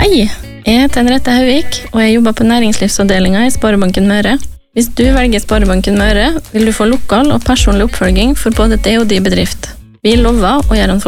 Hei, jeg heter Henriette Hauvik, og jeg jobber på næringslivsavdelingen i Sparebanken Møre. Hvis du velger Sparebanken Møre, vil du få lokal og personlig oppfølging for både det og de bedrift. Vi lover å gjøre en